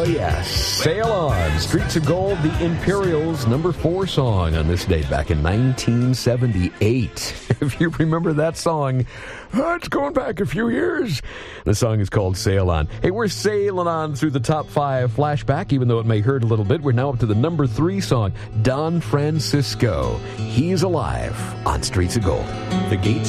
yes. Sail On. Streets of Gold, the Imperials' number 4 song on this date back in 1978. If you remember that song, it's going back a few years. The song is called Sail On. Hey, we're sailing on through the top 5 flashback, even though it may hurt a little bit. We're now up to the number 3 song, Don Francisco. He's Alive on Streets of Gold. The gates